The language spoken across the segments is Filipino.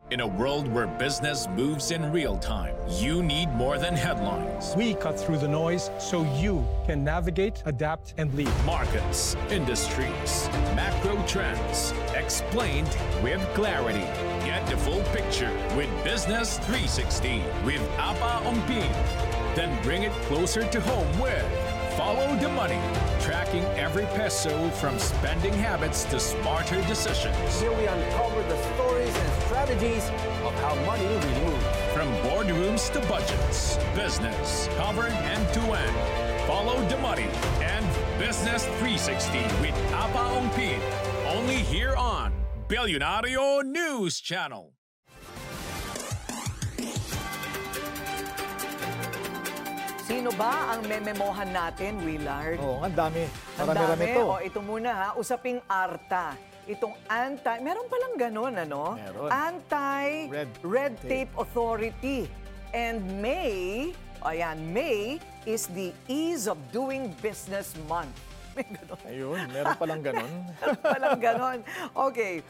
In a world where business moves in real time, you need more than headlines. We cut through the noise so you can navigate, adapt, and lead. Markets, industries, macro trends, explained with clarity. Get the full picture with Business 360 with Apa Ongpin. Then bring it closer to home with Follow the Money, tracking every peso from spending habits to smarter decisions. Here we uncover the stories and strategies of how money really moves. From boardrooms to budgets, business covered end-to-end. Follow the Money and Business 360 with Apa Ongpin. Only here on Billionario News Channel. Sino ba ang mememohan natin, Willard? Oo, ang dami. Ang Marami-rami dami. to. O, ito muna ha, usaping ARTA. Itong meron palang ganun, ano? Meron. Anti-Red Tape Authority. And May is the Ease of Doing Business Month. May ganun. Ayun, meron palang ganun. Palang ganon. Okay.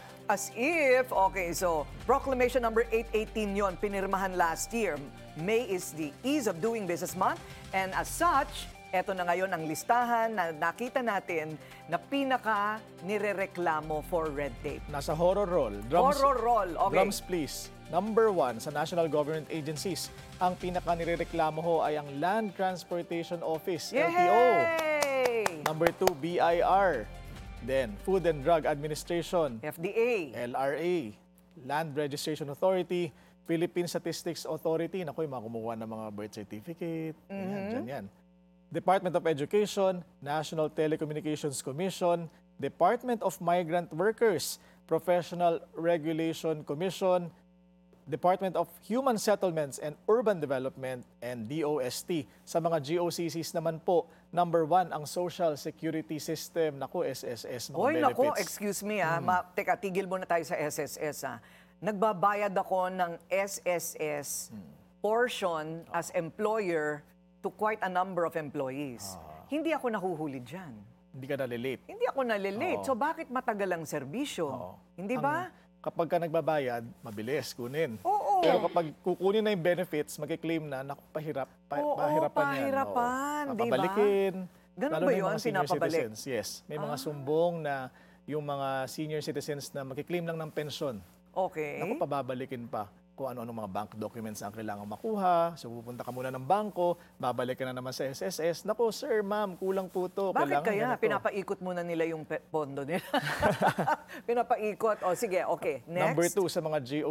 So Proclamation number 818 yon, pinirmahan last year. May is the Ease of Doing Business Month. And as such, eto na ngayon ang listahan na nakita natin na pinaka nirereklamo for red tape. Nasa horror roll. Horror roll, okay. Drums please. Number 1 sa national government agencies. Ang pinaka nirereklamo ho ay ang Land Transportation Office, LTO. Yay! Number 2, BIR. Then, Food and Drug Administration, FDA. LRA. Land Registration Authority, Philippine Statistics Authority. Naku, yung mga kumukuha ng mga birth certificate. Dyan yan. Department of Education, National Telecommunications Commission, Department of Migrant Workers, Professional Regulation Commission, Department of Human Settlements and Urban Development, and DOST. Sa mga GOCCs naman po, number 1 ang Social Security System. Naku, SSS, mga Hoy, benefits. naku, excuse me teka, tigil muna tayo sa SSS Nagbabayad ako ng SSS portion as employer to quite a number of employees. Hindi ako nahuhuli dyan. Hindi ka nalilate. Hindi ako nalilate. So bakit matagal ang serbisyo? Hindi ba? Kapag ka nagbabayad, mabilis, kunin. Oo. Pero kapag kukunin na yung benefits, mag-claim na, naku, pahirapan yan. Pahirapan, di ba? Papabalikin. Ganun Lalo ba na yung yun, mga senior pinapabalik? citizens. Yes. May mga sumbong na yung mga senior citizens na mag-claim lang ng pensyon. Okay. Naku, pababalikin pa kung ano-ano mga bank documents ang kailangan makuha. So, pupunta ka muna ng bangko, babalik ka na naman sa SSS. Naku, sir, ma'am, kulang po to. Bakit Kailangan kaya? ganito. Pinapaikot muna nila yung pondo nila. Pinapaikot. O sige, okay. Next. Number 2 sa mga